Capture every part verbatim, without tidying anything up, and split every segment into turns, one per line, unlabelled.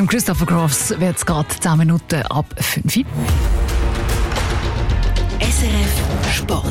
dem Christopher Groves wird es gerade zehn Minuten ab fünf.
S R F Sport.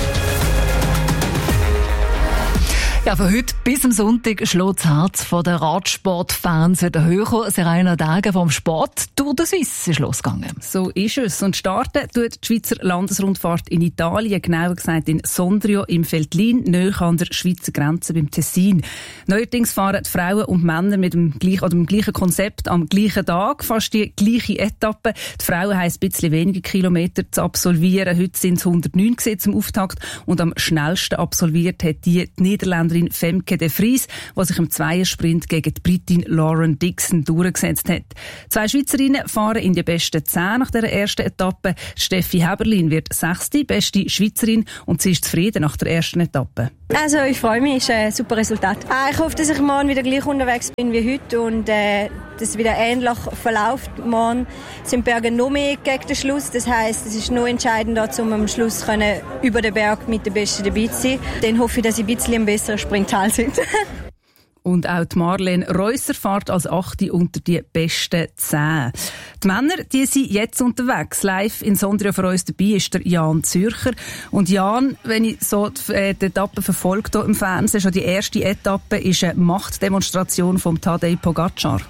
Ja, von heute bis am Sonntag schlägt das Herz der Radsportfans wieder höher. Serena Degen vom Sport Tour de Suisse ist losgegangen.
So ist es. Und starten tut die Schweizer Landesrundfahrt in Italien, genauer gesagt in Sondrio im Veltlin, nahe an der Schweizer Grenze beim Tessin. Neuerdings fahren die Frauen und Männer mit dem gleichen, oder dem gleichen Konzept am gleichen Tag, fast die gleiche Etappe. Die Frauen haben ein bisschen weniger Kilometer zu absolvieren. Heute sind es hundertneun zum Auftakt und am schnellsten absolviert hat die, die Niederländerin Femke de Vries, die sich im Zweiersprint gegen die Britin Lauren Dixon durchgesetzt hat. Zwei Schweizerinnen fahren in die besten zehn nach der ersten Etappe. Steffi Heberlin wird sechste, beste Schweizerin, und sie ist zufrieden nach der ersten Etappe.
Also ich freue mich, es ist ein super Resultat. Ich hoffe, dass ich morgen wieder gleich unterwegs bin wie heute und äh, dass es wieder ähnlich verläuft. Morgen sind die Berge noch mehr gegen den Schluss. Das heisst, es ist noch entscheidender, um am Schluss können, über den Berg mit den Besten dabei zu sein. Dann hoffe ich, dass ich ein bisschen ein besserer Sprintal sind.
Und auch die Marlene Reusser fährt als Achte unter die besten zehn. Die Männer, die sind jetzt unterwegs. Live in Sondrio für uns dabei ist der Jan Zürcher. Und Jan, wenn ich so die, äh, die Etappe verfolgt hier im Fernsehen, schon die erste Etappe ist eine Machtdemonstration von Tadej Pogacar.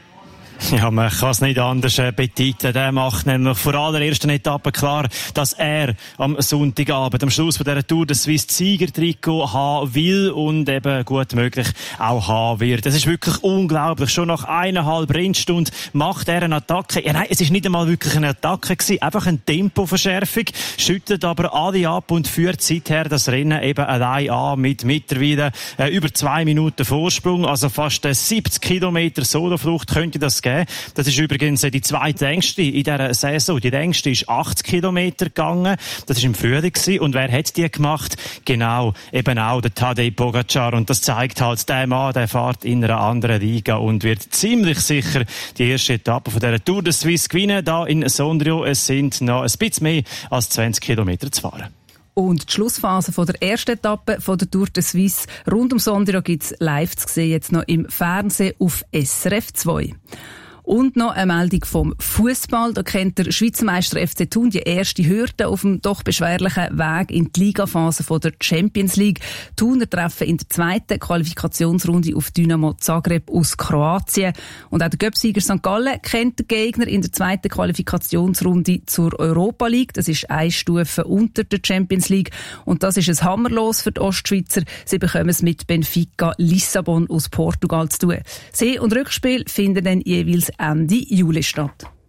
Ja, man kann es nicht anders äh, betiteln. Der macht nämlich vor aller ersten Etappe klar, dass er am Sonntagabend, am Schluss von dieser Tour, das Swiss Siegertrikot haben will und eben gut möglich auch haben wird. Es ist wirklich unglaublich. Schon nach eineinhalb Rennstunden macht er eine Attacke. Ja, nein, es ist nicht einmal wirklich eine Attacke gewesen, einfach eine Tempoverschärfung, schüttet aber alle ab und führt seither das Rennen eben allein an mit mittlerweile äh, über zwei Minuten Vorsprung, also fast äh, siebzig Kilometer Soloflucht könnte das geben. Das ist übrigens die zweitlängste in dieser Saison. Die längste ist achtzig Kilometer gegangen. Das ist im Frühling gewesen. Und wer hat die gemacht? Genau, eben auch der Tadej Pogacar. Und das zeigt halt, der Mann, der fährt in einer anderen Liga und wird ziemlich sicher die erste Etappe von dieser Tour de Suisse gewinnen. Da in Sondrio, es sind noch ein bisschen mehr als zwanzig Kilometer zu fahren.
Und die Schlussphase von der ersten Etappe von der Tour de Suisse rund um Sondrio gibt es live zu sehen, jetzt noch im Fernsehen auf S R F zwei. Und noch eine Meldung vom Fußball. Da kennt der Schweizer Meister F C Thun die erste Hürde auf dem doch beschwerlichen Weg in die Ligaphase von der Champions League. Thuner treffen in der zweiten Qualifikationsrunde auf Dynamo Zagreb aus Kroatien. Und auch der Göpsieger Sankt Gallen kennt den Gegner in der zweiten Qualifikationsrunde zur Europa League. Das ist eine Stufe unter der Champions League. Und das ist ein Hammerlos für die Ostschweizer. Sie bekommen es mit Benfica Lissabon aus Portugal zu tun. See- und Rückspiel finden dann jeweils Ende Juli statt.